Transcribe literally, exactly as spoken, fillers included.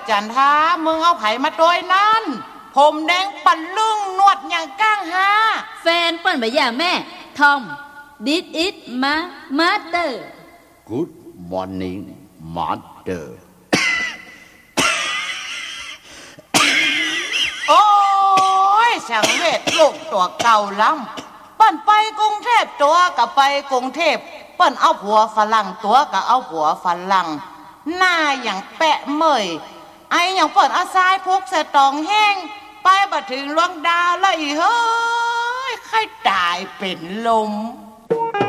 จันทามึงเอาไผมาโดยนั้นผมแดงปันลุ่งนวดอย่างก้างฮาแฟนเปิ้นบ่ย่าแม่ทอม This is my mother Good morning mother โอ้ยสังเวชลูกตัวเก่าล้ำเปิ้นไปกรุงเทพตัวกับไปกรุงเทพเปิ้นเอาผัวฝรั่งตัวกับเอาผัวฝรั่งหน้าอย่างแปะเมยไออย่างเปิ้นเอาทรายพุกใส่ตองแห้งไปบ่ถึงดวงดาวแล้วอีเฮ้ยใครตายเป็นลม